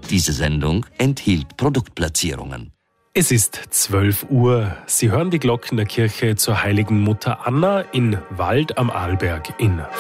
Diese Sendung enthielt Produktplatzierungen. Es ist 12 Uhr. Sie hören die Glocken der Kirche zur Heiligen Mutter Anna in Wald am Arlberg in